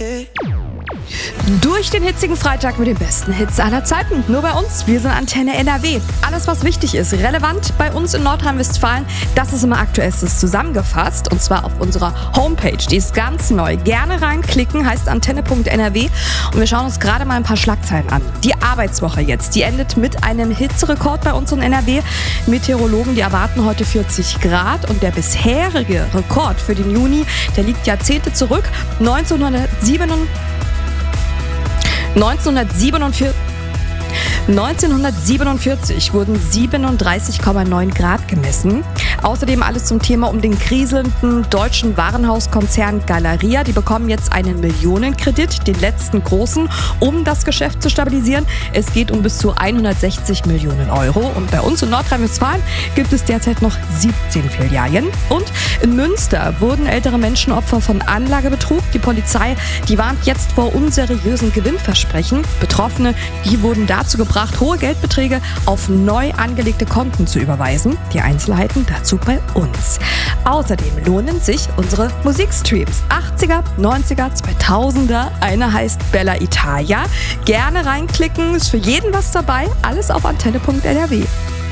Durch den hitzigen Freitag mit den besten Hits aller Zeiten. Nur bei uns. Wir sind Antenne NRW. Alles, was wichtig ist, relevant bei uns in Nordrhein-Westfalen, das ist immer Aktuellstes zusammengefasst. Und zwar auf unserer Homepage. Die ist ganz neu. Gerne reinklicken, heißt antenne.nrw. Und wir schauen uns gerade mal ein paar Schlagzeilen an. Die Arbeitswoche jetzt, die endet mit einem Hitzerekord bei uns in NRW. Meteorologen, die erwarten heute 40 Grad. Und der bisherige Rekord für den Juni, der liegt Jahrzehnte zurück. 1947 wurden 37,9 Grad gemessen. Außerdem alles zum Thema um den kriselnden deutschen Warenhauskonzern Galeria. Die bekommen jetzt einen Millionenkredit, den letzten großen, um das Geschäft zu stabilisieren. Es geht um bis zu 160 Millionen Euro. Und bei uns in Nordrhein-Westfalen gibt es derzeit noch 17 Filialen. Und in Münster wurden ältere Menschen Opfer von Anlagebetrug. Die Polizei, die warnt jetzt vor unseriösen Gewinnversprechen. Betroffene, die wurden dazu gebracht, hohe Geldbeträge auf neu angelegte Konten zu überweisen. Die Einzelheiten dazu bei uns. Außerdem lohnen sich unsere Musikstreams. 80er, 90er, 2000er. Eine heißt Bella Italia. Gerne reinklicken, ist für jeden was dabei. Alles auf antenne.nrw.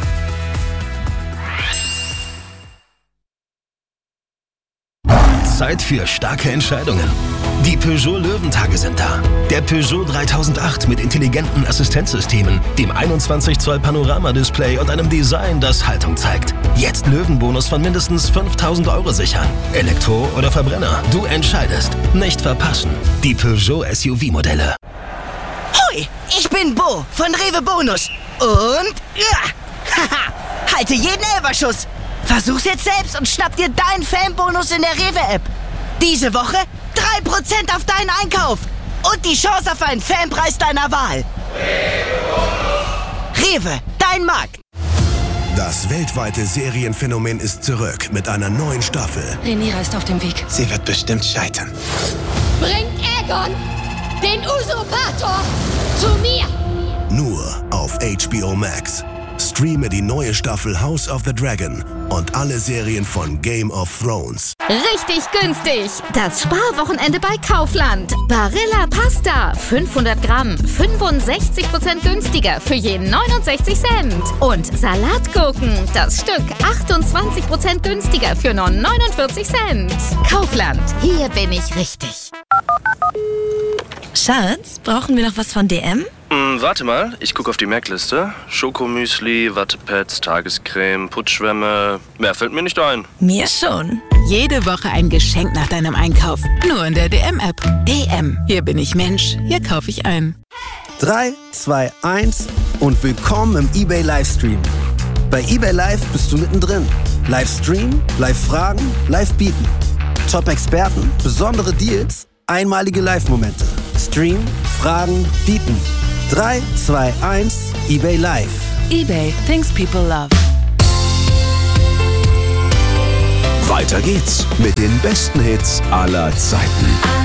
Zeit für starke Entscheidungen. Die Peugeot Löwentage sind da. Der Peugeot 3008 mit intelligenten Assistenzsystemen, dem 21 Zoll Panoramadisplay und einem Design, das Haltung zeigt. Jetzt Löwenbonus von mindestens 5.000 Euro sichern. Elektro oder Verbrenner, du entscheidest. Nicht verpassen. Die Peugeot SUV-Modelle. Hoi, ich bin Bo von Rewe Bonus. Und haha, halte jeden Elferschuss. Versuch's jetzt selbst und schnapp dir deinen Fanbonus in der Rewe-App. Diese Woche 3% auf deinen Einkauf und die Chance auf einen Fanpreis deiner Wahl. Rewe, dein Markt. Das weltweite Serienphänomen ist zurück mit einer neuen Staffel. Rhaenyra ist auf dem Weg. Sie wird bestimmt scheitern. Bringt Aegon, den Usurpator, zu mir! Nur auf HBO Max. Streame die neue Staffel House of the Dragon und alle Serien von Game of Thrones. Richtig günstig! Das Sparwochenende bei Kaufland. Barilla Pasta, 500 Gramm, 65% günstiger für je 69 Cent. Und Salatgurken, das Stück 28% günstiger für nur 49 Cent. Kaufland, hier bin ich richtig. Schatz, brauchen wir noch was von DM? Warte mal, ich gucke auf die Merkliste. Schokomüsli, Wattepads, Tagescreme, Putzschwämme. Mehr fällt mir nicht ein. Mir schon. Jede Woche ein Geschenk nach deinem Einkauf. Nur in der DM-App. DM, hier bin ich Mensch, hier kaufe ich ein. 3, 2, 1 und willkommen im eBay Livestream. Bei eBay Live bist du mittendrin. Livestream, Live-Fragen, Live-Bieten. Top-Experten, besondere Deals, einmalige Live-Momente. Stream, Fragen, Bieten. 3, 2, 1, eBay Live. eBay, things people love. Weiter geht's mit den besten Hits aller Zeiten.